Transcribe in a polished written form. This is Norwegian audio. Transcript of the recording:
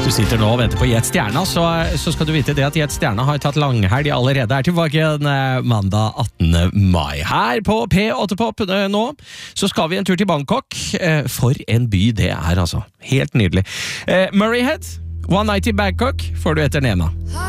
Du sitter nå og venter på Jet Stjerna, så skal du vite det at Jet Stjerna har tatt langhelg allerede er tilbake mandag 18. mai. Her på P8 Pop nå, så skal vi en tur til Bangkok. For en by det er altså. Helt nydelig. Murray Head, One Night in Bangkok, får du etter Nena.